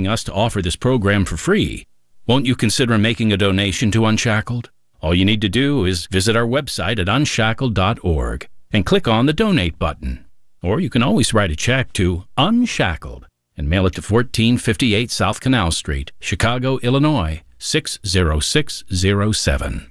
allowing us to offer this program for free. Won't you consider making a donation to Unshackled? All you need to do is visit our website at unshackled.org and click on the Donate button. Or you can always write a check to Unshackled and mail it to 1458 South Canal Street, Chicago, Illinois, 60607.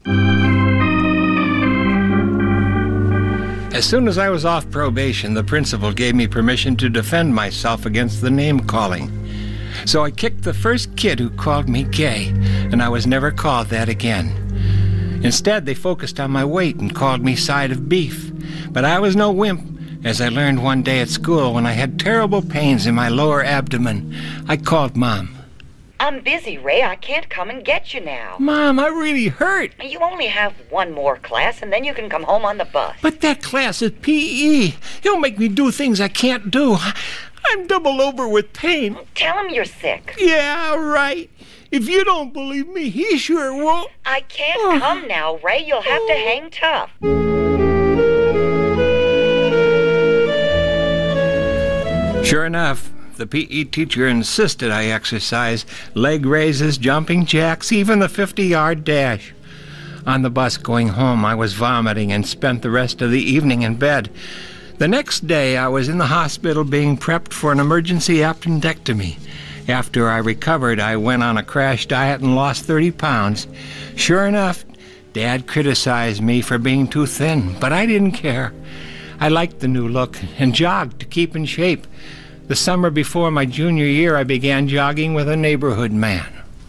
As soon as I was off probation, the principal gave me permission to defend myself against the name-calling. So I kicked the first kid who called me gay, and I was never called that again. Instead, they focused on my weight and called me side of beef. But I was no wimp, as I learned one day at school when I had terrible pains in my lower abdomen. I called Mom. I'm busy, Ray. I can't come and get you now. Mom, I really hurt. You only have one more class, and then you can come home on the bus. But that class is PE. He'll make me do things I can't do. I'm double over with pain. Tell him you're sick. Yeah, right. If you don't believe me, he sure won't. I can't come now, Ray. You'll have to hang tough. Sure enough, the PE teacher insisted I exercise leg raises, jumping jacks, even the 50-yard dash. On the bus going home, I was vomiting and spent the rest of the evening in bed. The next day, I was in the hospital being prepped for an emergency appendectomy. After I recovered, I went on a crash diet and lost 30 pounds. Sure enough, Dad criticized me for being too thin, but I didn't care. I liked the new look and jogged to keep in shape. The summer before my junior year, I began jogging with a neighborhood man.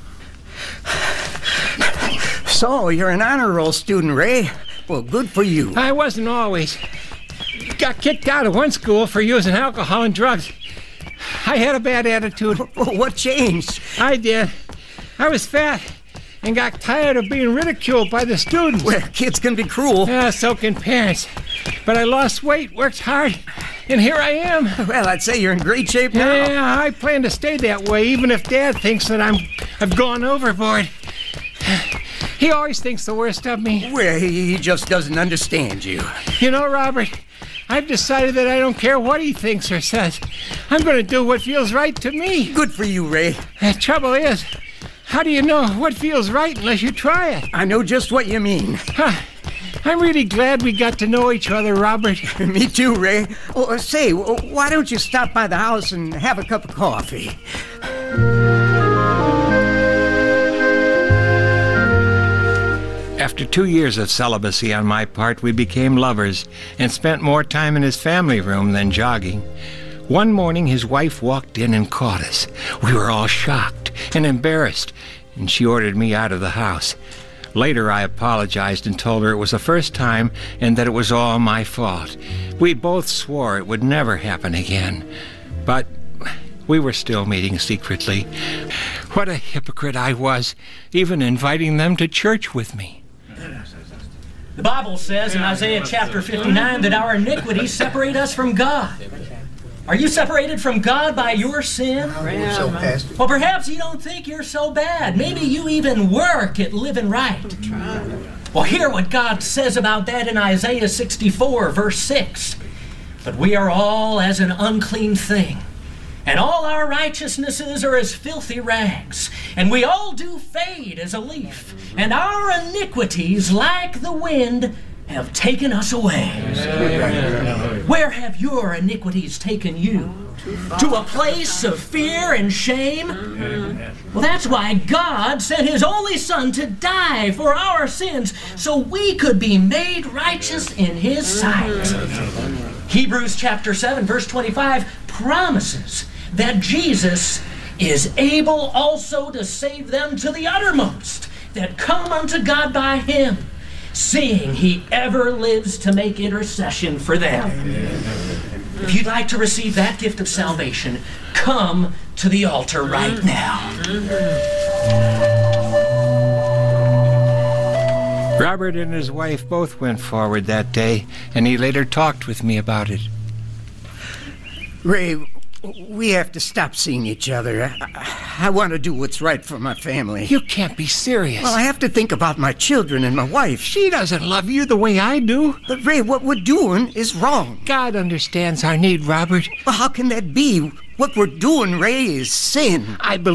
So, you're an honor roll student, Ray. Well, good for you. I wasn't always. Got kicked out of one school for using alcohol and drugs. I had a bad attitude. What changed? I did. I was fat and got tired of being ridiculed by the students. Well, kids can be cruel. Yeah, so can parents. But I lost weight, worked hard, and here I am. Well, I'd say you're in great shape now. Yeah, I plan to stay that way, even if Dad thinks that I've gone overboard. He always thinks the worst of me. Well, he just doesn't understand you. You know, Robert, I've decided that I don't care what he thinks or says. I'm going to do what feels right to me. Good for you, Ray. The trouble is, how do you know what feels right unless you try it? I know just what you mean. I'm really glad we got to know each other, Robert. Me too, Ray. Oh, say, why don't you stop by the house and have a cup of coffee? After 2 years of celibacy on my part, we became lovers and spent more time in his family room than jogging. One morning, his wife walked in and caught us. We were all shocked and embarrassed, and she ordered me out of the house. Later, I apologized and told her it was the first time and that it was all my fault. We both swore it would never happen again. But we were still meeting secretly. What a hypocrite I was, even inviting them to church with me. The Bible says in Isaiah chapter 59 that our iniquities separate us from God. Are you separated from God by your sin? Well, perhaps you don't think you're so bad. Maybe you even work at living right. Well, hear what God says about that in Isaiah 64, verse 6. But we are all as an unclean thing, and all our righteousnesses are as filthy rags, and we all do fade as a leaf, and our iniquities, like the wind, have taken us away. Where have your iniquities taken you? To a place of fear and shame? Well, that's why God sent His only Son to die for our sins, so we could be made righteous in His sight. Hebrews chapter 7, verse 25 promises that Jesus is able also to save them to the uttermost that come unto God by Him, seeing He ever lives to make intercession for them. If you'd like to receive that gift of salvation, come to the altar right now. Robert and his wife both went forward that day, and he later talked with me about it. Ray, we have to stop seeing each other. I want to do what's right for my family. You can't be serious. Well, I have to think about my children and my wife. She doesn't love you the way I do. But, Ray, what we're doing is wrong. God understands our need, Robert. Well, how can that be? What we're doing, Ray, is sin. I believe